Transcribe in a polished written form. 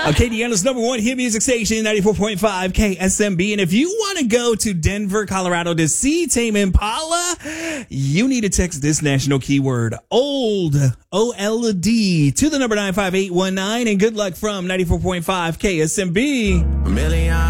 Acadiana's number one hit music station, 94.5 KSMB. And if you want to go to Denver, Colorado to see Tame Impala, you need to text this national keyword, OLD, OLD, to the number 95819. And good luck from 94.5 KSMB.